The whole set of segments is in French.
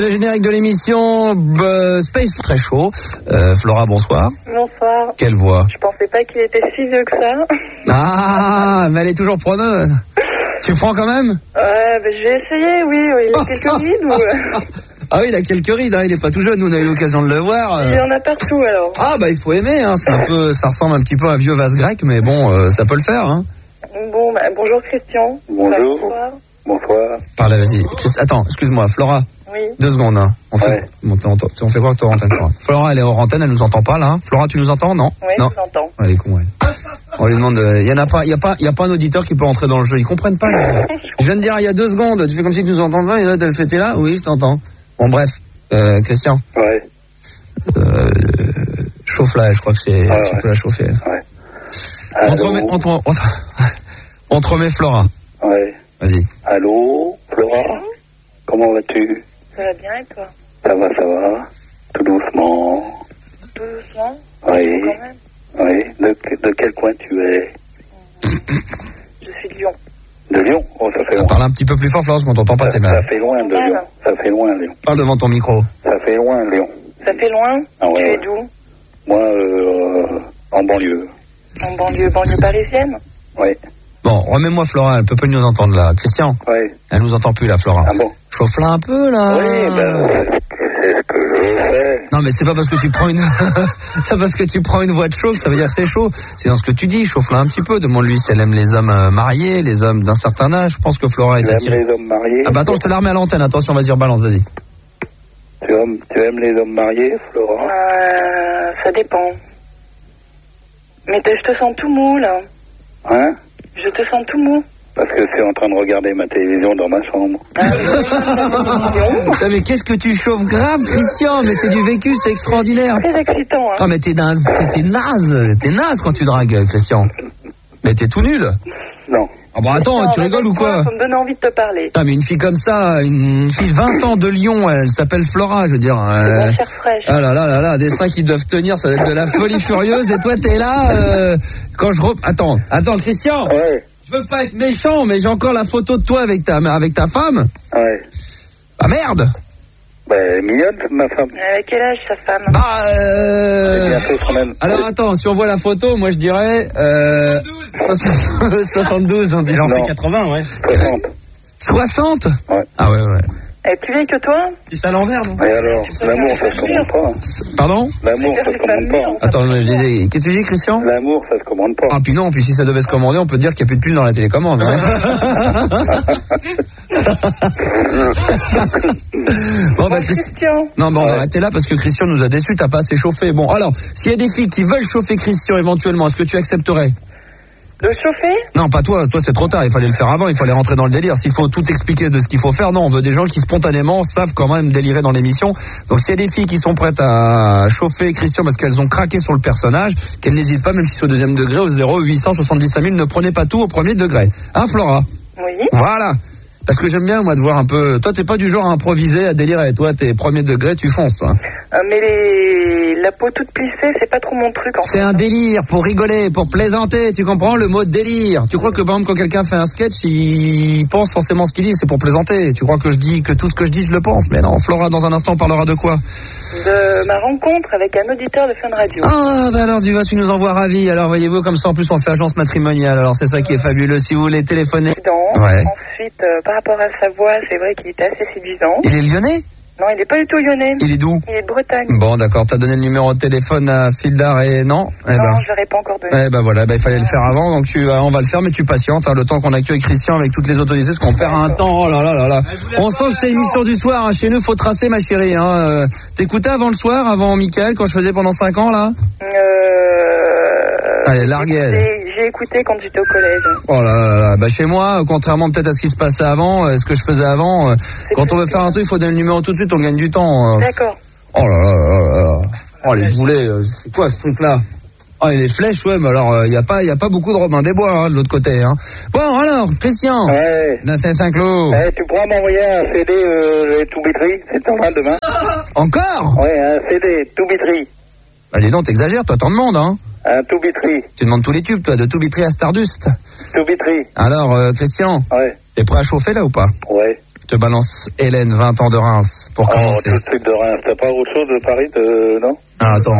Le générique de l'émission Space très chaud. Flora, bonsoir. Bonsoir. Quelle voix? Je pensais pas qu'il était si vieux que ça. Ah, mais elle est toujours preneuse. Tu prends quand même? Je vais essayer, oui. Il a quelques rides ou... Ah oui, il a quelques rides, hein. Il est pas tout jeune, nous on a eu l'occasion de le voir. Il y en a partout alors. Ah bah il faut aimer, hein. Ça ressemble un petit peu à un vieux vase grec, mais bon, ça peut le faire, hein. Bon, bonjour Christian. Bonjour. Bonsoir. Parle, vas-y. Attends, excuse-moi, Flora. Oui. 2 secondes, hein. On fait quoi que tu antenne, Flora? Flora, elle est hors antenne, elle nous entend pas, là, hein. Flora, tu nous entends, non? Oui, non. je t'entends. Elle est con, elle. On lui demande, il y a pas un auditeur qui peut entrer dans le jeu. Ils comprennent pas, les gens. Je viens de dire il y a 2 secondes, tu fais comme si tu nous entends pas, et là, elle fait, t'es là? Oui, je t'entends. Bon, bref. Christian. Ouais. Chauffe-la, je crois que c'est, tu peux la chauffer. Ouais. On te remet Flora. Ouais. Vas-y. Allô, Flora? Comment vas-tu? Ça va bien et toi? Ça va. Tout doucement. Tout doucement? Oui. Quand même. Oui. De quel coin tu es? Je suis de Lyon. De Lyon? Oh, ça fait loin. Parle un petit peu plus fort, Flora, parce qu'on t'entend pas, t'es mal. Ça fait loin de Lyon. Ça fait loin, Lyon. Parle devant ton micro. Ça fait loin, Lyon. Ça fait loin? Ah ouais, Tu es ouais. d'où? Moi, en banlieue. En banlieue parisienne? Oui. Bon, remets-moi Flora, elle peut pas nous entendre là. Christian? Oui. Elle nous entend plus là, Flora. Ah bon? Chauffe-la un peu là. Oui, c'est ce que je fais. Non mais c'est pas parce que tu prends une c'est parce que tu prends une voix de chaud que ça veut dire que c'est chaud. C'est dans ce que tu dis, chauffe-la un petit peu. Demande-lui si elle aime les hommes mariés, les hommes d'un certain âge. Je pense que Flora est attirée. Tu aimes les hommes mariés? Ah bah attends, je te la remets à l'antenne. Attention, vas-y, rebalance, vas-y. Tu aimes les hommes mariés, Flora? Ça dépend. Mais je te sens tout mou là. Hein? Je te sens tout mou. Parce que c'est en train de regarder ma télévision dans ma chambre. Putain, mais qu'est-ce que tu chauffes grave, Christian? Mais c'est du vécu, c'est extraordinaire. Très excitant, hein. Ah mais t'es naze quand tu dragues, Christian. Mais t'es tout nul. Non. Ah bah attends, tu rigoles ou quoi? Ça me donne envie de te parler. Putain, mais une fille comme ça, une fille 20 ans de Lyon, elle s'appelle Flora, je veux dire. Mon cher fraîche. Ah là, des seins qui doivent tenir, ça doit être de la folie furieuse. Et toi, t'es là, quand je Attends, Christian. Ouais. Je veux pas être méchant, mais j'ai encore la photo de toi avec ta femme. Ouais. Ah merde. Ben, mignonne, ma femme. Quel âge sa femme? Bah, C'est bientôt son même. alors attends, si on voit la photo, moi je dirais 72, on dit. Elle en fait Non. 80, ouais. 60. 60. Ouais. Ah ouais. Elle est plus vieille que toi? C'est à l'envers, non? Et alors, l'amour, ça se commande pas. Pardon? L'amour, ça se commande pas. Attends, je disais, qu'est-ce que tu dis, Christian? L'amour, ça se commande pas. Ah puis non, puis si ça devait se commander, on peut dire qu'il n'y a plus de pile dans la télécommande. Hein. Bon bah Christian. Non, bon, on va arrêter là parce que Christian nous a déçus, t'as pas assez chauffé. Bon, alors, s'il y a des filles qui veulent chauffer Christian éventuellement, est-ce que tu accepterais? De chauffer? Non, pas toi c'est trop tard, il fallait le faire avant, il fallait rentrer dans le délire. S'il faut tout expliquer de ce qu'il faut faire, non, on veut des gens qui spontanément savent quand même délirer dans l'émission. Donc s'il y a des filles qui sont prêtes à chauffer Christian parce qu'elles ont craqué sur le personnage, qu'elles n'hésitent pas, même si c'est au 2e degré, au 0875 000, ne prenez pas tout au 1er degré. Hein, Flora? Oui. Voilà. Parce que j'aime bien, moi, de voir un peu... Toi, t'es pas du genre à improviser, à délirer. Toi, t'es 1er degré, tu fonces, toi. Mais la peau toute plissée, c'est pas trop mon truc, en fait. C'est un délire, pour rigoler, pour plaisanter, tu comprends le mot délire. Tu crois que, par exemple, quand quelqu'un fait un sketch, il pense forcément ce qu'il dit, c'est pour plaisanter. Tu crois que je dis que tout ce que je dis, je le pense. Mais non, Flora, dans un instant, parlera de quoi? De ma rencontre avec un auditeur de Fun Radio. Ah, bah alors, tu nous envoies ravis. Alors, voyez-vous, comme ça, en plus, on fait agence matrimoniale. Alors, c'est ça qui est fabuleux. Si vous voulez téléphoner... Ouais. Ensuite, par rapport à sa voix, c'est vrai qu'il était assez séduisant. Il est lyonnais? Non, il n'est pas du tout lyonnais. Il est d'où? Il est de Bretagne. Bon, d'accord, t'as donné le numéro de téléphone à Fildar et non? Eh Non, ben. je l'aurais pas encore donné. Eh ben voilà, il fallait le faire avant, donc on va le faire, mais tu patientes, hein, le temps qu'on accueille Christian avec toutes les autorités, parce qu'on perd un temps, oh là là là là. On sent que c'est l'émission du soir, hein, chez nous, faut tracer, ma chérie, hein. T'écoutais avant le soir, avant Mickaël, quand je faisais pendant 5 ans, là? Allez, larguez elle. J'ai écouté quand j'étais au collège. Oh là là là, bah chez moi, contrairement peut-être à ce qui se passait avant, ce que je faisais avant, quand on veut faire un truc, il faut donner le numéro tout de suite, on gagne du temps. D'accord. Oh là là là là. Oh les boulets, c'est quoi ce truc-là? Oh, et les flèches, ouais, mais alors, y a pas beaucoup de Robin des Bois, hein, de l'autre côté, hein. Bon, alors, Christian. Ouais. Dans Saint-Cloud. Tu pourras m'envoyer un CD, To Be Tree, c'est en train demain. Encore? Ouais, un CD, To Be Tree. Bah, dis donc, t'exagères, toi, t'en demandes, hein. Un To Be Tree. Tu demandes tous les tubes, toi, de To Be Tree à Stardust. To Be Tree. Alors, Christian. Ouais. T'es prêt à chauffer, là, ou pas? Ouais. te balance Hélène, 20 ans de Reims, pour commencer. Tout de suite de Reims. T'as pas autre chose de Paris, non? Ah, attends,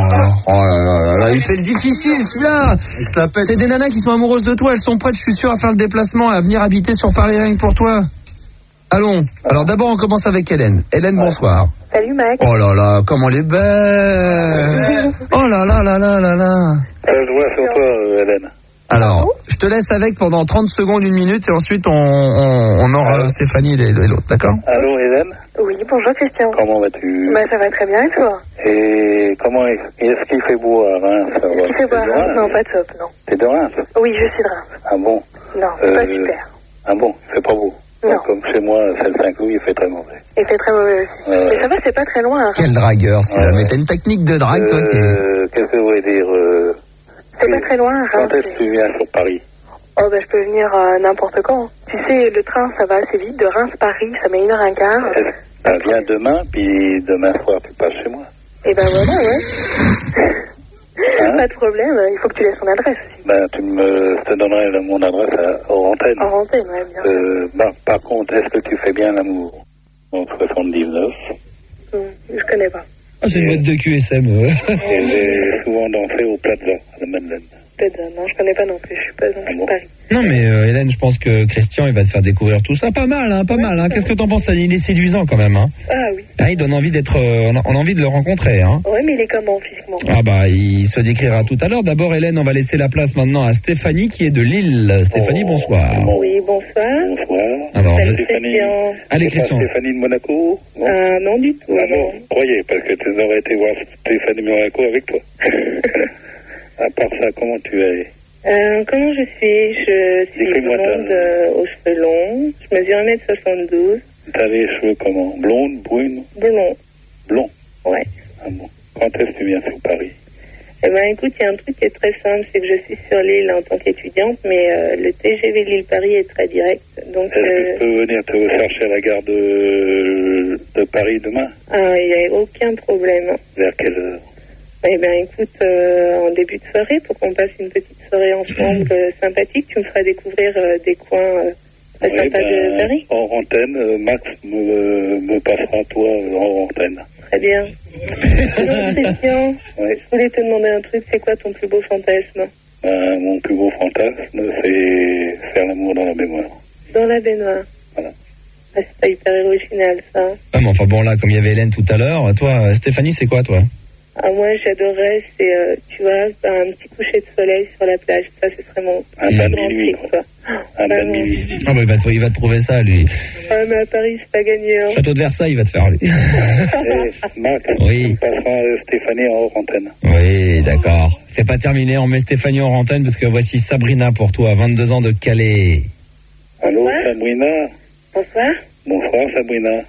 il fait le difficile, celui-là. C'est des nanas qui sont amoureuses de toi, elles sont prêtes, je suis sûr, à faire le déplacement, à venir habiter sur Paris rien que pour toi. Allons. Alors d'abord, on commence avec Hélène. Hélène, bonsoir. Salut Mac. Oh là là, comme elle est belle. Oh là là là là là là. Ça se voit sur toi, Hélène. Alors, je te laisse avec pendant 30 secondes, 1 minute, et ensuite on aura Stéphanie et l'autre, d'accord? Allô, Hélène? Oui, bonjour Christian. Comment vas-tu? Bah ça va très bien et toi? Et comment est-ce qu'il fait beau à Reims? Il fait beau à Reims? Non, pas top, non. T'es de Reims? Oui, je suis de Reims. Ah bon? Non, c'est pas super. Ah bon? Il fait pas beau? Non. Comme chez moi, c'est le Saint-Cloud, il fait très mauvais. Il fait très mauvais aussi. Mais ça va, c'est pas très loin. Hein. Quel dragueur, celui-là. Mais t'as une technique de drague, toi, qui est... Qu'est-ce que je voulais dire C'est pas très loin, Reims. Quand est-ce que tu viens sur Paris? Oh, bah je peux venir n'importe quand. Tu sais, le train, ça va assez vite. De Reims-Paris, ça met 1h15. Viens demain, puis demain soir, tu passes chez moi. Et ben voilà, ouais. Hein? Pas de problème, il faut que tu laisses ton adresse aussi. Ben, je te donnerai mon adresse hors antenne. Hors antenne, ouais, bien sûr. Par contre, est-ce que tu fais bien l'amour en 79? Je connais pas. Ah, c'est une boîte de QSM, ouais. Et j'ai souvent dansé au Plaza, à la Madeleine. Non, je connais pas non plus, je suis pas dans Paris. Non, mais Hélène, je pense que Christian, il va te faire découvrir tout ça. Pas mal, hein, pas mal. Hein. Qu'est-ce que t'en penses? Il est séduisant quand même, hein. Ah oui. Ah, il donne envie d'être... on a envie de le rencontrer, hein. Ouais, mais il est comment physiquement? Ah bah, il se décrira tout à l'heure. D'abord, Hélène, on va laisser la place maintenant à Stéphanie, qui est de Lille. Stéphanie, bonsoir. Oui, bonsoir. Bonsoir. Alors, Stéphanie. Allez, Christian. Stéphanie de Monaco? Non du tout. Ah non, croyez, parce que tu aurais été voir Stéphanie de Monaco avec toi. À part ça, comment tu es? Comment je suis? Je suis blonde aux cheveux longs. Je mesure 1m72. T'as les cheveux comment? Blonde, brune? Blond. Blond? Ouais. Ah bon. Quand est-ce que tu viens sur Paris? Eh ben écoute, il y a un truc qui est très simple, c'est que je suis sur l'île en tant qu'étudiante, mais le TGV Lille-Paris est très direct. Donc, est-ce que je peux venir te chercher à la gare de Paris demain? Ah, il n'y a aucun problème. Vers quelle heure? Eh bien, écoute, en début de soirée, pour qu'on passe une petite soirée ensemble sympathique, tu me feras découvrir des coins très sympas de Paris. En antenne, Max me passera toi en antenne. Très bien. Alors, Christian, je voulais te demander un truc, c'est quoi ton plus beau fantasme? Mon plus beau fantasme, c'est faire l'amour dans la baignoire. Dans la baignoire? Voilà. Ah, c'est pas hyper original, ça. Ah, mais enfin bon, là, comme il y avait Hélène tout à l'heure, toi, Stéphanie, c'est quoi, toi? Ah, moi, j'adorerais, c'est, tu vois, un petit coucher de soleil sur la plage. Ça, ce serait mon un bain de minuit, quoi. Un bain de minuit. Ah, bah, il va te trouver ça, lui. Ah, mais à Paris, c'est pas gagné, hein. Château de Versailles, il va te faire, lui. Max, oui. Tu passeras Stéphanie en hors antenne. Oui, d'accord. C'est pas terminé, on met Stéphanie en antenne parce que voici Sabrina pour toi, 22 ans de Calais. Allô, Sabrina? Bonsoir. Bonsoir, Sabrina.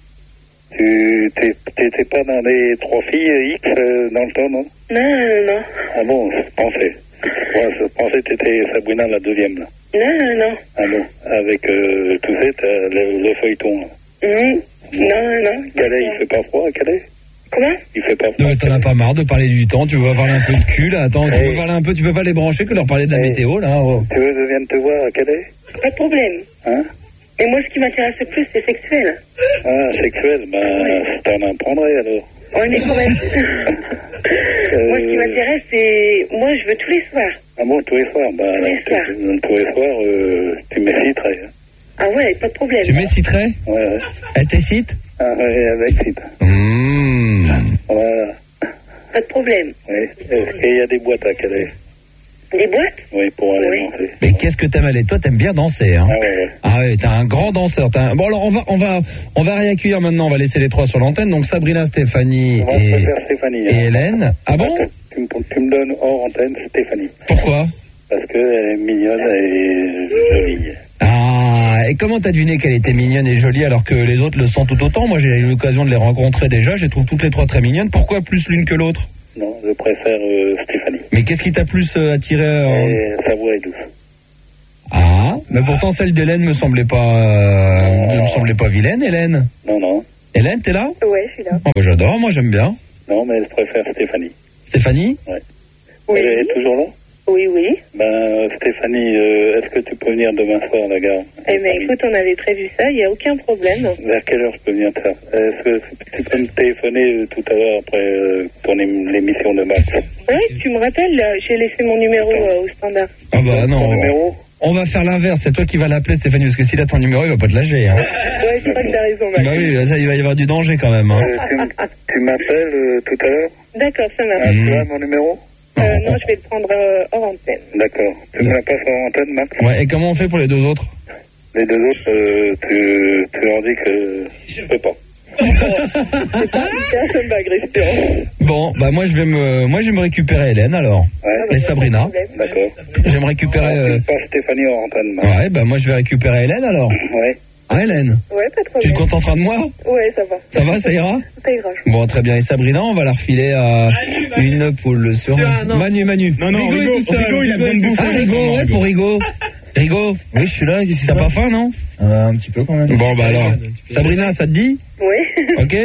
Tu t'étais pas dans les 3 filles X dans le temps, non? Non. Ah bon, je pensais. Ouais, je pensais que t'étais Sabrina la 2e, là. Non. Ah bon, avec, tu sais, le feuilleton, là. Non. Calais, il fait pas froid à Calais? Comment? Il fait pas froid. T'en as pas marre de parler du temps, tu veux parler un peu de cul, là? Attends, tu peux parler un peu, tu peux pas les brancher que leur parler de la météo, là? Oh. Tu veux que je vienne te voir à Calais? Pas de problème. Hein? Et moi, ce qui m'intéresse le plus, c'est sexuel. Ah, sexuel, je t'en apprendrai alors. Ouais, mais quand même. Moi, ce qui m'intéresse, c'est... Moi, je veux tous les soirs. Ah bon, tous les soirs? Tous les soirs, tu m'exciterais. Hein. Ah ouais, pas de problème. Tu m'exciterais? Ouais. Elle t'excite? Ah ouais, elle m'excite. Voilà. Pas de problème. Oui. Est-ce qu'il y a des boîtes à Calais? Des boîtes? Oui, pour aller danser. Mais qu'est-ce que t'aimes aller? Toi, t'aimes bien danser, hein? Ah ouais. Ah ouais, t'es un grand danseur. Bon, alors on va réaccueillir maintenant. On va laisser les 3 sur l'antenne. Donc Sabrina, Stéphanie Stéphanie, et Hélène. Ah bon? Tu me donnes hors antenne Stéphanie. Pourquoi? Parce qu'elle est mignonne et jolie. Ah, et comment t'as deviné qu'elle était mignonne et jolie alors que les autres le sont tout autant? Moi, j'ai eu l'occasion de les rencontrer déjà. Je les trouve toutes les 3 très mignonnes. Pourquoi plus l'une que l'autre? Non, je préfère Stéphanie. Mais qu'est-ce qui t'a plus attiré Sa voix est douce. Ah, mais pourtant celle d'Hélène me semblait pas vilaine, Hélène. Non. Hélène, t'es là? Ouais, je suis là. Oh, bah, j'adore, moi j'aime bien. Non, mais je préfère Stéphanie. Stéphanie? Ouais. Oui. Elle est toujours là? Oui, oui. Ben, Stéphanie, est-ce que tu peux venir demain soir à la gare? Eh bien, écoute, on avait prévu ça, il n'y a aucun problème. Vers quelle heure je peux venir faire? Est-ce que tu peux me téléphoner tout à l'heure après l'émission de Max? Oui, tu me rappelles, j'ai laissé mon numéro au standard. Ah bah non. Ton numéro? On va faire l'inverse, c'est toi qui vas l'appeler, Stéphanie, parce que s'il a ton numéro, il va pas te lâcher. Hein. Ouais, je crois que t'as raison, Max. Bah oui, ça, il va y avoir du danger quand même. Hein. Tu m'appelles tout à l'heure? D'accord, ça marche. Tu as mon numéro? Non, je vais le prendre hors antenne. D'accord. Tu me la passes en antenne, Max? Ouais, et comment on fait pour les deux autres? Les deux autres, tu leur dis que je peux pas. C'est une agression. Bon, bah moi je vais me récupérer Hélène alors. Ouais. Et Sabrina. D'accord. Je vais me récupérer. Pas Stéphanie en antenne, Max. Ouais, bah moi je vais récupérer Hélène alors. Ouais. Ah Hélène, Ouais, pas de tu problème. te contenteras de moi? Ouais, ça va. Ça va, ça ira? Ça ira. Bon, très bien. Et Sabrina, on va la refiler à une poule sur Manu. Non, Rigo, il a besoin de bouffer. Ah, Rigo, ouais, pour Rigo. Rigo, oui, je suis là. T'as pas faim, non? Un petit peu quand même. Bon, bah alors. Sabrina, ça te dit? Oui. Ok?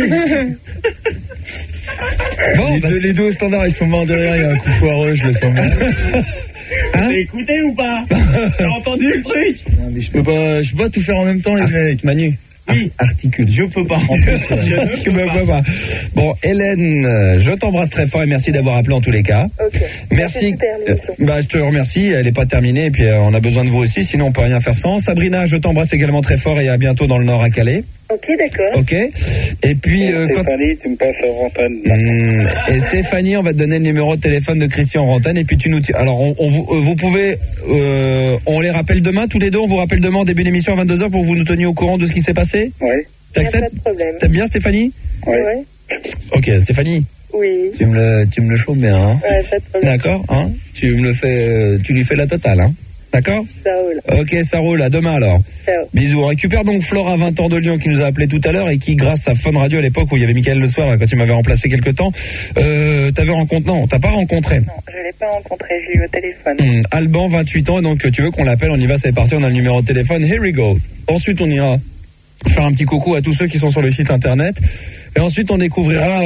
Bon, bah, Les deux au standard, ils sont morts de rire, il y a un coup foireux, je le sens bien. Hein? Écoutez ou pas? T'as entendu le truc? Non, mais je peux pas tout faire en même temps, les mecs. Manu. Oui. Articule. Je peux pas. En plus, Je peux pas. Bon, Hélène, je t'embrasse très fort et merci d'avoir appelé en tous les cas. Ok. Merci. Super, l'émission. Bah, je te remercie. Elle est pas terminée et puis on a besoin de vous aussi. Sinon, on peut rien faire sans. Sabrina, je t'embrasse également très fort et à bientôt dans le Nord à Calais. Ok, d'accord. Ok. Et puis, Stéphanie, tu me passes en antenne. et Stéphanie, on va te donner le numéro de téléphone de Christian Rantaine et puis tu nous. Alors, vous pouvez. On les rappelle demain tous les deux. On vous rappelle demain en début d'émission à 22h pour que vous nous teniez au courant de ce qui s'est passé. Oui. T'acceptes? Pas de problème. T'aimes bien Stéphanie? Oui. Ouais. Ok, Stéphanie. Oui. Tu me le chauffes bien, hein? Ouais, pas de problème. D'accord, hein? Tu lui fais la totale, hein? D'accord? Ça roule. Ok, ça roule. À demain alors. Ciao. Bisous. On récupère donc Flora, 20 ans de Lyon, qui nous a appelé tout à l'heure et qui, grâce à Fun Radio à l'époque où il y avait Mickaël le soir, quand tu m'avais remplacé quelque temps, t'avais rencontré. Non, t'as pas rencontré. Non, je l'ai pas rencontré, j'ai eu au téléphone. Alban, 28 ans, et donc tu veux qu'on l'appelle, on y va, c'est parti, on a le numéro de téléphone. Here we go. Ensuite, on ira faire un petit coucou à tous ceux qui sont sur le site internet. Et ensuite, on découvrira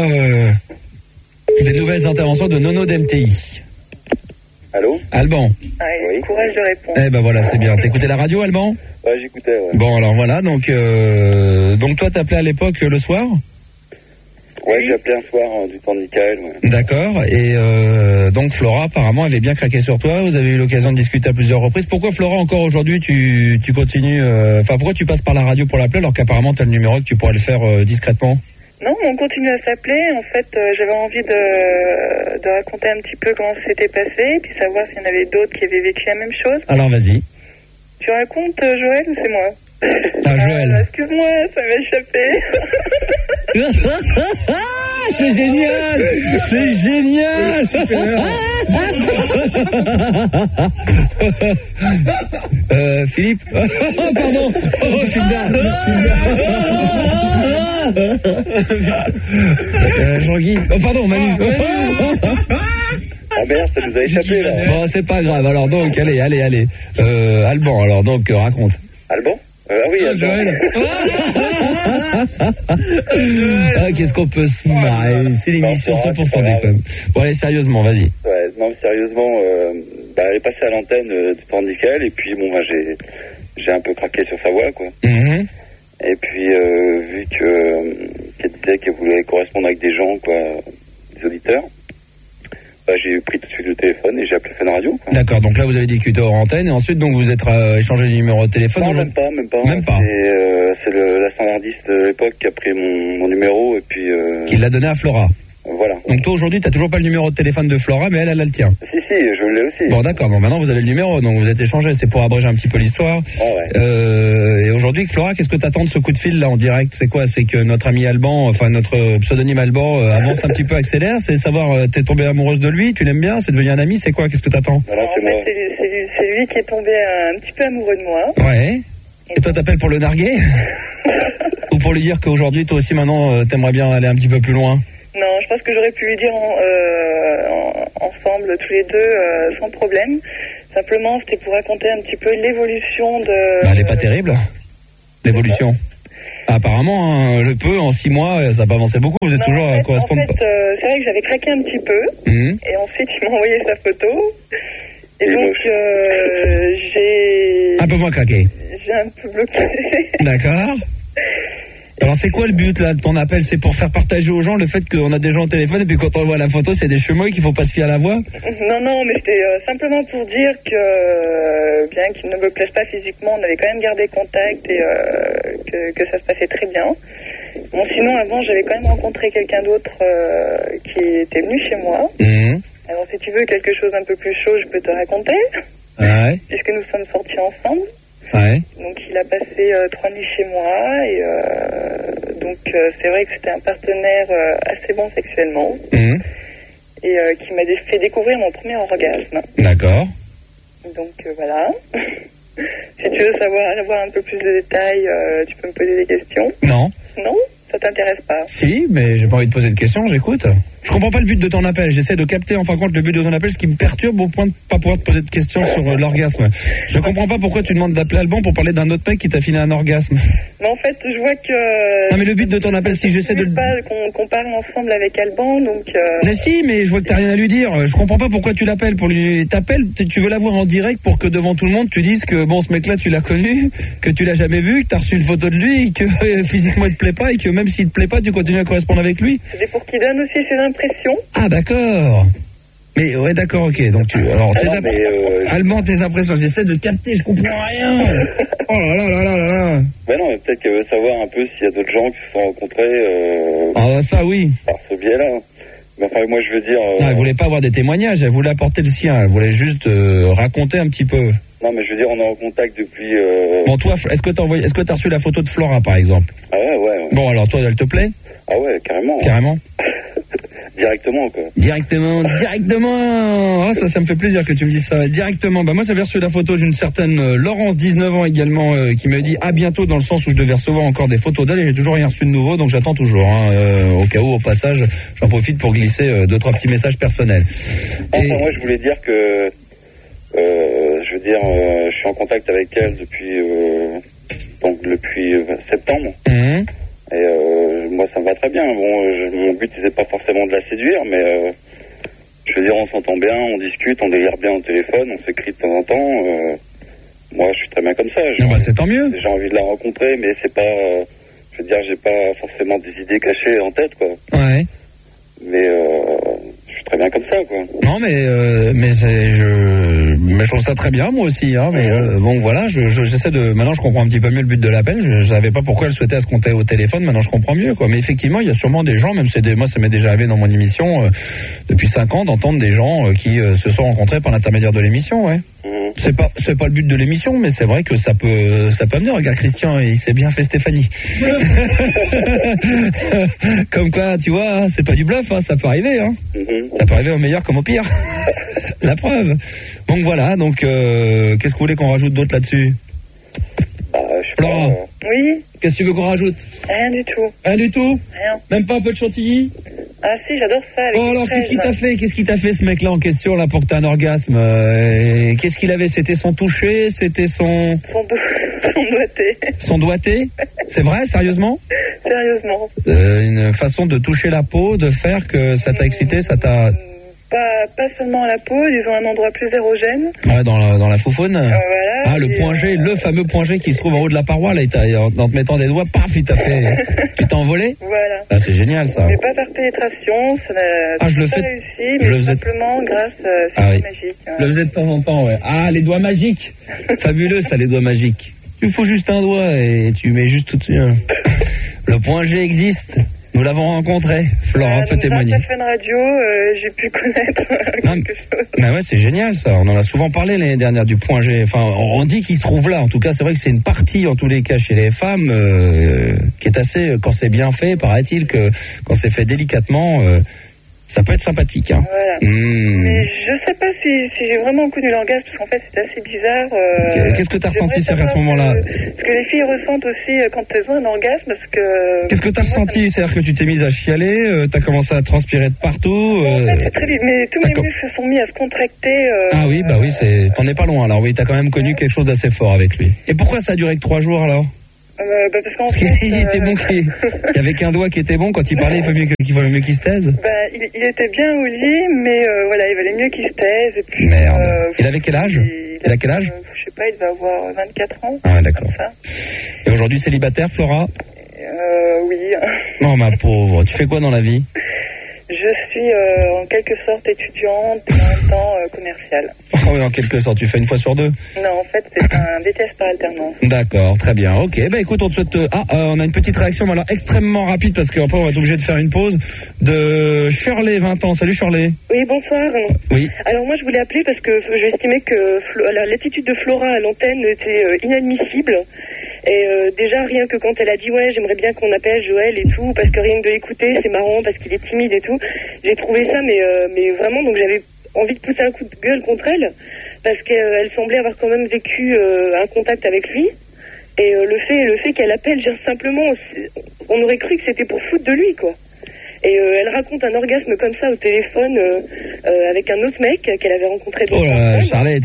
des nouvelles interventions de Nono d'MTI. Allô? Ah, Alban. Oui. courage de répondre. Eh ben voilà, c'est bien. T'écoutais la radio, Alban? Ouais, j'écoutais, ouais. Bon, alors voilà, donc toi, t'appelais à l'époque le soir? Ouais, j'ai appelé un soir du temps de Mickaël, ouais. D'accord, et donc Flora, apparemment, avait bien craqué sur toi. Vous avez eu l'occasion de discuter à plusieurs reprises. Pourquoi, Flora, encore aujourd'hui, tu continues... Enfin, pourquoi tu passes par la radio pour l'appeler alors qu'apparemment, t'as le numéro que tu pourrais le faire discrètement? Non, on continue à s'appeler. En fait, j'avais envie de raconter un petit peu comment c'était passé, puis savoir s'il y en avait d'autres qui avaient vécu la même chose. Alors, vas-y. Tu racontes, Joël, ou c'est moi? Ah, Joël. Excuse-moi, ça m'a échappé. C'est génial! C'est génial! Philippe? Pardon! Oh, Jean-Guy? Oh, pardon, Manu! Ah merde, ça nous a échappé, là. Bon, c'est pas grave. Alors, donc, allez. Alban, alors, donc, raconte. Alban? Ah oui, Alban. Ah, qu'est-ce qu'on peut se marrer? C'est l'émission 100% déconne. Bon, allez, sérieusement, vas-y. Ouais, non, sérieusement, elle est passée à l'antenne du temps de Mickaël, et puis, bon, j'ai un peu craqué sur sa voix, quoi. Mm-hmm. Et puis, vu qu'elle disait qu'elle voulait correspondre avec des gens, quoi, des auditeurs, j'ai pris tout de suite le téléphone et j'ai appelé Fun Radio, quoi. D'accord, donc là vous avez discuté hors antenne et ensuite donc vous êtes échangé le numéro de téléphone. Non, même pas. Même pas. C'est la standardiste de l'époque qui a pris mon numéro et puis... Qui l'a donné à Flora. Voilà. Donc toi aujourd'hui t'as toujours pas le numéro de téléphone de Flora, mais elle a le tien. Si, je l'ai aussi. Bon d'accord, donc maintenant vous avez le numéro, donc vous êtes échangé, c'est pour abréger un petit peu l'histoire. Ah ouais. Et aujourd'hui Flora, qu'est-ce que t'attends de ce coup de fil là en direct? C'est quoi? C'est que notre ami Alban, enfin notre pseudonyme Alban avance un petit peu, accélère, c'est savoir t'es tombée amoureuse de lui, tu l'aimes bien, c'est devenu un ami, c'est quoi? Qu'est-ce que t'attends? Alors, En fait, c'est lui qui est tombé un petit peu amoureux de moi. Ouais. Et toi t'appelles pour le narguer? Ou pour lui dire qu'aujourd'hui toi aussi maintenant t'aimerais bien aller un petit peu plus loin? Non, je pense que j'aurais pu lui dire ensemble, tous les deux, sans problème. Simplement, c'était pour raconter un petit peu l'évolution de... Elle est pas terrible, l'évolution. Apparemment, hein, le peu, en 6 mois, ça n'a pas avancé beaucoup. Vous êtes toujours à correspondre. En fait, c'est vrai que j'avais craqué un petit peu. Et ensuite, il m'a envoyé sa photo. Et donc, j'ai... Un peu moins craqué. J'ai un peu bloqué. D'accord. Alors c'est quoi le but là de ton appel? C'est pour faire partager aux gens le fait qu'on a des gens au téléphone et puis quand on voit la photo c'est des chemins qu'il faut pas se fier à la voix? Non, mais c'était simplement pour dire que bien qu'il ne me plaise pas physiquement, on avait quand même gardé contact et que ça se passait très bien. Bon, sinon avant j'avais quand même rencontré quelqu'un d'autre qui était venu chez moi. Alors si tu veux quelque chose un peu plus chaud, je peux te raconter. Ouais. Puisque nous sommes sortis ensemble. Ouais. Donc il a passé 3 nuits chez moi et donc c'est vrai que c'était un partenaire assez bon sexuellement et qui m'a fait découvrir mon premier orgasme. D'accord. Donc voilà. Si tu veux avoir un peu plus de détails, tu peux me poser des questions. Non. Non? Ça t'intéresse pas? Si, mais j'ai pas envie de poser de questions, j'écoute. Je comprends pas le but de ton appel. J'essaie de capter en fin de compte le but de ton appel, ce qui me perturbe au point de pas pouvoir te poser de questions sur l'orgasme. Je comprends pas pourquoi tu demandes d'appeler Alban pour parler d'un autre mec qui t'a filé un orgasme. Mais en fait, je vois que... Non mais le but de ton appel, si j'essaie de... pas qu'on parle ensemble avec Alban, donc... Mais si, mais je vois que t'as rien à lui dire. Je comprends pas pourquoi tu l'appelles. T'appelles, tu veux l'avoir en direct pour que devant tout le monde tu dises que bon, ce mec-là tu l'as connu, que tu l'as jamais vu, que t'as reçu une photo de lui, et que physiquement il te plaît pas et que même s'il te plaît pas, tu continues à correspondre avec lui. C'est pour qu'il donne aussi ses impressions. Ah d'accord. Mais ouais d'accord, ok. Donc alors Alban, tes impressions, j'essaie de capter, je comprends rien. Oh là là là là là. Ben non, mais peut-être qu'elle veut savoir un peu s'il y a d'autres gens qui se sont rencontrés Ah ça oui. Par ce biais-là. Mais enfin moi je veux dire... Non, elle voulait pas avoir des témoignages, elle voulait apporter le sien, elle voulait juste raconter un petit peu. Non mais je veux dire on est en contact depuis... Bon toi, est-ce que t'as reçu la photo de Flora par exemple? Ah ouais. Bon alors toi elle te plaît? Ah ouais, carrément. Carrément. Directement quoi. Directement. Ah, ça me fait plaisir que tu me dises ça. Directement. Bah moi j'avais reçu la photo d'une certaine Laurence, 19 ans également, qui me dit à bientôt, dans le sens où je devais recevoir encore des photos d'elle et j'ai toujours rien reçu de nouveau, donc j'attends toujours. Au cas où, au passage, j'en profite pour glisser 2-3 petits messages personnels. Enfin, moi je voulais dire que je suis en contact avec elle depuis septembre. Et moi ça me va très bien. Bon, mon but c'était pas forcément de la séduire, mais je veux dire on s'entend bien, on discute, on délire bien au téléphone, on s'écrit de temps en temps. Moi je suis très bien comme ça. C'est tant mieux. J'ai envie de la rencontrer, mais c'est pas, je veux dire j'ai pas forcément des idées cachées en tête quoi. Ouais. Mais je suis très bien comme ça quoi. Non mais je trouve ça très bien moi aussi mais bon voilà, j'essaie de, maintenant je comprends un petit peu mieux le but de l'appel. Je savais pas pourquoi elle souhaitait se compter au téléphone, maintenant je comprends mieux quoi. Mais effectivement il y a sûrement des gens, moi ça m'est déjà arrivé dans mon émission depuis 5 ans d'entendre des gens qui se sont rencontrés par l'intermédiaire de l'émission. Ouais. C'est pas le but de l'émission, mais c'est vrai que ça peut amener. Regarde Christian, il s'est bien fait Stéphanie. Comme quoi, tu vois, c'est pas du bluff, ça peut arriver. Ça peut arriver au meilleur comme au pire. La preuve. Donc voilà, qu'est-ce que vous voulez qu'on rajoute d'autre là-dessus? Flora. Oui. Qu'est-ce que tu veux qu'on rajoute? Rien du tout. Rien du tout? Rien. Même pas un peu de chantilly? Ah si, j'adore ça. Oh alors qu'est-ce qu'il t'a fait ce mec-là en question là pour que t'aies un orgasme? Qu'est-ce qu'il avait? C'était son toucher? C'était son doigté. Son doigté? C'est vrai, sérieusement? Sérieusement. Une façon de toucher la peau, de faire que ça t'a excité, ça t'a... Pas seulement la peau, disons un endroit plus érogène. Ouais, dans la foufoune. Voilà. Ah, le point G, le fameux point G qui se trouve en haut de la paroi, là, en te mettant des doigts, paf, il t'a fait... Tu t'es envolé? Voilà. Ah, c'est génial, ça. Mais pas par pénétration, ça n'a pas réussi, mais simplement grâce à ce magique. Je le faisais de temps en temps, ouais. Ah, les doigts magiques. Fabuleux, ça, les doigts magiques. Tu faut juste un doigt et tu mets juste tout dessus. Le point G existe. Nous l'avons rencontré. Flora peut témoigner. Dans la radio, j'ai pu connaître quelque chose. Mais ouais, c'est génial ça. On en a souvent parlé l'année dernière du point G. Enfin, on dit qu'il se trouve là. En tout cas, c'est vrai que c'est une partie, en tous les cas, chez les femmes, qui est assez, quand c'est bien fait, paraît-il que quand c'est fait délicatement, ça peut être sympathique. Voilà. Mais je sais pas si j'ai vraiment connu l'orgasme, parce qu'en fait c'était assez bizarre. Qu'est-ce que t'as ressenti à ce moment-là? Ce que les filles ressentent aussi quand elles ont un orgasme, parce que... Qu'est-ce que t'as ressenti? C'est-à-dire que tu t'es mise à chialer, t'as commencé à transpirer de partout. En fait, c'est très vite, mais tous mes muscles se sont mis à se contracter. Ah oui, t'en es pas loin alors. Oui, t'as quand même connu quelque chose d'assez fort avec lui. Et pourquoi ça a duré que 3 jours alors? Parce qu'il était bon, il y avait qu'un doigt qui était bon, quand il parlait, il fallait mieux qu'il se taise. Il était bien au lit, mais voilà, il valait mieux qu'il se taise. Et puis, merde. Il avait quel âge? Il a quel âge? Je sais pas, il devait avoir 24 ans. Ah, d'accord. Et aujourd'hui, célibataire, Flora? Oui. Non, ma pauvre, tu fais quoi dans la vie? Je suis en quelque sorte étudiante et en même temps commerciale. Oh oui, en quelque sorte, tu fais une fois sur deux? Non, en fait, c'est un BTS par alternance. D'accord, très bien. Ok, écoute, on te souhaite... on a une petite réaction, mais alors extrêmement rapide, parce qu'après on va être obligé de faire une pause, de Shirley, 20 ans. Salut Shirley. Oui, bonsoir. Oui. Alors moi, je voulais appeler parce que j'estimais que l'attitude de Flora à l'antenne était inadmissible. Et déjà, rien que quand elle a dit « Ouais, j'aimerais bien qu'on appelle Joël et tout, parce que rien que de l'écouter, c'est marrant, parce qu'il est timide et tout », j'ai trouvé ça, mais vraiment, donc j'avais envie de pousser un coup de gueule contre elle, parce qu'elle semblait avoir quand même vécu un contact avec lui. Et le fait qu'elle appelle simplement, on aurait cru que c'était pour foutre de lui, quoi. Et elle raconte un orgasme comme ça au téléphone avec un autre mec qu'elle avait rencontré. Oh là,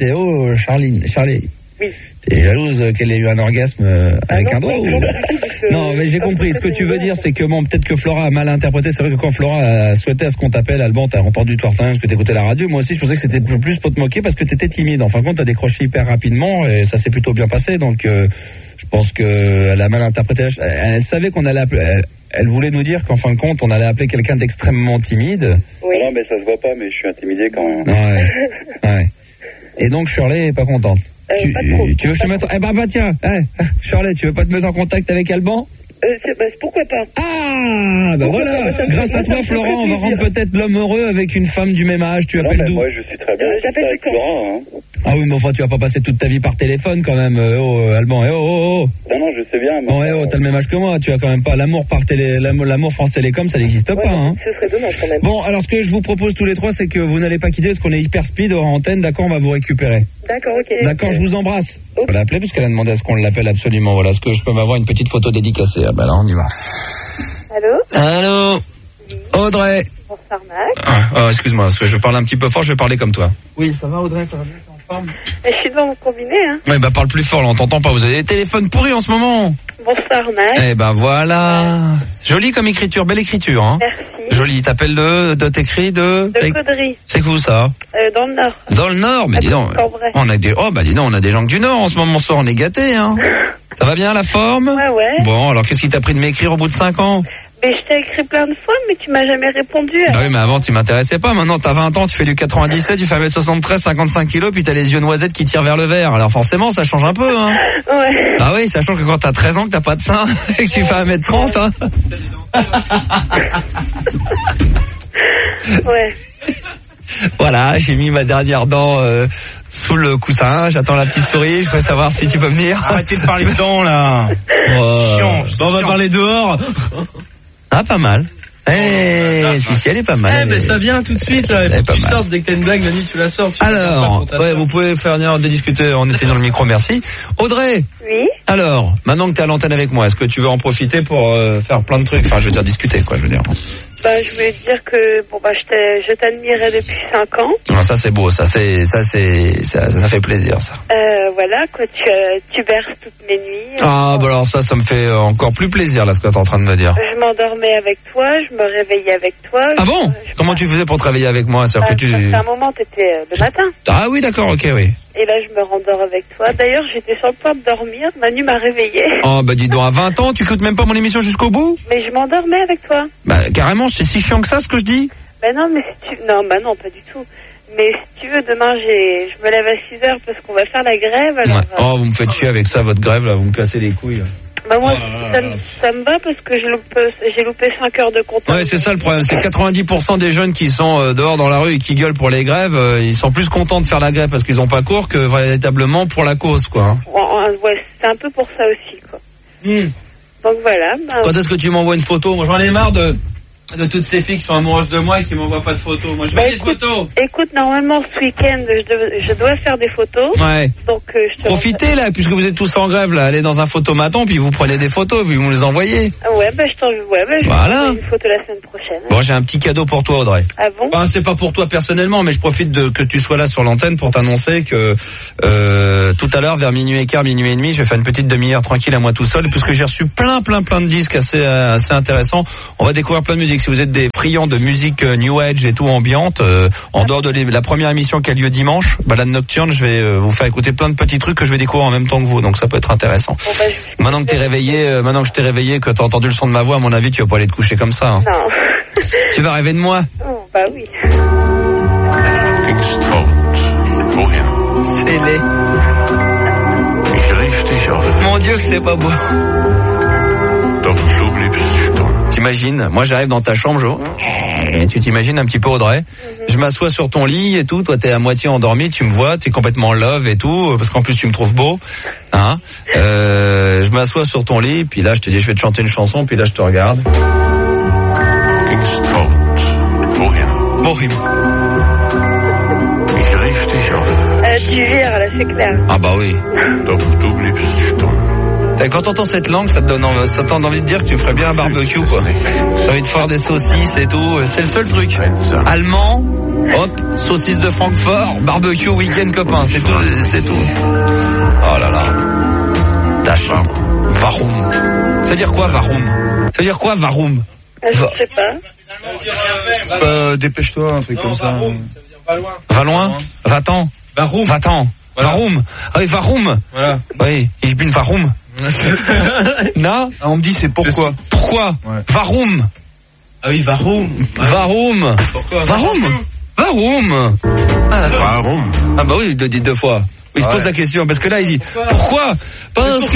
Charlie. Oui. T'es jalouse qu'elle ait eu un orgasme avec un doigt ou... Non, mais j'ai compris. Ce que tu veux dire, c'est que bon, peut-être que Flora a mal interprété. C'est vrai que quand Flora souhaitait à ce qu'on t'appelle, Alban, t'as entendu toi parce que t'écoutais la radio. Moi aussi, je pensais que c'était plus pour te moquer parce que t'étais timide. En fin de compte, t'as décroché hyper rapidement et ça s'est plutôt bien passé. Donc, je pense que elle a mal interprété. Elle savait qu'on allait appeler. Elle voulait nous dire qu'en fin de compte, on allait appeler quelqu'un d'extrêmement timide. Oui. Non, mais ça se voit pas, mais je suis intimidé quand même. Ouais. Et donc, Shirley est pas contente. Tu veux que je te mette... tiens, Shirley, tu veux pas te mettre en contact avec Alban? Pourquoi pas? Ah, voilà. Grâce à toi, Florent, on va rendre peut-être l'homme heureux avec une femme du même âge. Tu appelles d'où? Moi, je suis très bien. J'appelle avec Florent, hein. Ah oui, mais enfin, tu vas pas passer toute ta vie par téléphone quand même. Alban, Non, je sais bien. T'as le même âge que moi. Tu as quand même pas l'amour par l'amour France Télécom, ça n'existe pas. Hein. Ce serait dommage quand même. Bon, alors ce que je vous propose tous les trois, c'est que vous n'allez pas quitter parce qu'on est hyper speed hors antenne. D'accord, on va vous récupérer. D'accord, ok. D'accord, je vous embrasse. On va l'appeler parce qu'elle a demandé à ce qu'on l'appelle absolument. Voilà, est-ce que je peux m'avoir une petite photo dédicacée? Ah bah là, on y va. Allô. Oui. Audrey. Bonsoir Max. Excuse-moi, parce que je parle un petit peu fort, je vais parler comme toi. Oui, ça va Audrey, ça va bien, t'es en forme? Je suis devant mon combiné, hein. Oui, parle plus fort, là, on t'entend pas. Vous avez des téléphones pourris en ce moment. Bonsoir Max. Voilà. Joli comme écriture, belle écriture, hein. Merci. Joli, t'appelles t'écris de Caudry. C'est où ça? Dans le Nord. Dans le Nord, mais dis donc. On a des gens du Nord en ce moment, on est gâtés, hein. Ça va bien la forme? Ouais. Bon, alors qu'est-ce qui t'a pris de m'écrire au bout de 5 ans? Mais je t'ai écrit plein de fois, mais tu m'as jamais répondu. Bah oui, mais avant tu m'intéressais pas. Maintenant t'as 20 ans, tu fais du 97, tu fais 1m73, 55 kilos, puis t'as les yeux noisettes qui tirent vers le vert. Alors forcément, ça change un peu, hein. Ouais. Ah oui, sachant que quand t'as 13 ans, que t'as pas de sein, et que tu fais 1m30, hein. Ouais. Voilà, j'ai mis ma dernière dent sous le coussin, j'attends la petite souris, je veux savoir si tu peux venir. Arrêtez de parler dedans, là. On va parler dehors. Ah, pas mal. Si, elle est pas mal. Mais ça vient tout de suite, là. Il faut que tu sortes, dès que t'as une blague, Nani, tu la sors. Alors, vous pouvez faire de discuter, on était dans le micro, merci. Audrey. Oui. Alors, maintenant que t'es à l'antenne avec moi, est-ce que tu veux en profiter pour faire plein de trucs? Enfin, je veux dire, discuter, quoi, je veux dire. Je voulais te dire que, je t'admirais depuis 5 ans. Ah, ça c'est beau, ça fait plaisir, ça. Voilà, quoi, tu berces toutes mes nuits. Ah, alors ça me fait encore plus plaisir, là, ce que t'es en train de me dire. Je m'endormais avec toi, je me réveillais avec toi. Ah bon? Comment tu faisais pour te réveiller avec moi? C'est un moment, t'étais le matin. Ah oui, d'accord, ok, oui. Et là, je me rendors avec toi. D'ailleurs, j'étais sur le point de dormir. Manu m'a réveillée. Oh, dis donc, à 20 ans, tu écoutes même pas mon émission jusqu'au bout? Mais je m'endormais avec toi. Carrément, c'est si chiant que ça, ce que je dis? Non, mais non, pas du tout. Mais si tu veux, demain, je me lève à 6h parce qu'on va faire la grève. Alors, ouais. Vous me faites chier avec ça, votre grève, là, vous me cassez les couilles. Moi, ça me va parce que j'ai loupé 5 heures de contact. Ouais, c'est ça le problème. C'est 90% des jeunes qui sont dehors dans la rue et qui gueulent pour les grèves, ils sont plus contents de faire la grève parce qu'ils ont pas cours que véritablement pour la cause, quoi. Ouais, c'est un peu pour ça aussi, quoi. Donc voilà. Quand est-ce que tu m'envoies une photo? Moi, j'en ai marre de De toutes ces filles qui sont amoureuses de moi et qui m'envoient pas de photos. Moi, je veux des photos. Écoute, normalement, ce week-end, je dois faire des photos. Ouais. Donc, profitez, là, puisque vous êtes tous en grève, là. Allez dans un photomaton, puis vous prenez des photos, puis vous me les envoyez. Ouais, je voilà. vais une photo la semaine prochaine. Bon, j'ai un petit cadeau pour toi, Audrey. Ah bon? Enfin, c'est pas pour toi personnellement, mais je profite que tu sois là sur l'antenne pour t'annoncer que tout à l'heure, vers minuit et quart, minuit et demi, je vais faire une petite demi-heure tranquille à moi tout seul, puisque j'ai reçu plein de disques assez intéressants. On va découvrir plein de musique. Si vous êtes des friands de musique New Age et tout ambiante, en dehors de la première émission qui a lieu dimanche, Balade Nocturne, je vais vous faire écouter plein de petits trucs que je vais découvrir en même temps que vous, donc ça peut être intéressant. Bon, maintenant que t'es réveillé, que t'as entendu le son de ma voix, à mon avis, tu vas pas aller te coucher comme ça. Hein. Non. Tu vas rêver de moi? Bah oui. C'est laid. Mon Dieu que c'est pas beau. T'imagines, moi j'arrive dans ta chambre, et tu t'imagines un petit peu, Audrey. Je m'assois sur ton lit et tout, toi t'es à moitié endormi, tu me vois, t'es complètement love et tout, parce qu'en plus tu me trouves beau, hein. Je m'assois sur ton lit, puis là je te dis je vais te chanter une chanson, puis là je te regarde. Borim. Tu vires, là, c'est clair. Ah bah oui. Quand t'entends cette langue, ça te donne envie de dire que tu ferais bien un barbecue, quoi. T'as envie de faire des saucisses et tout. C'est le seul truc. Allemand, hop, saucisse de Francfort, barbecue week-end copain. C'est tout. Oh là là. Tachin. Varum. Ça veut dire quoi, Varum? Je sais pas. Dépêche-toi, un truc comme ça. Va loin. Va-t'en. Va-t'en. Voilà. Varum. Ah oui, Varum. Voilà. Oui, ich bin Varum. Non, on me dit c'est pourquoi. Pourquoi? Ouais. Varum. Ah oui, Varum. Pourquoi? Varum. Ah bah oui, il le dit deux fois. Il se pose la question parce que là il dit pourquoi? Parce que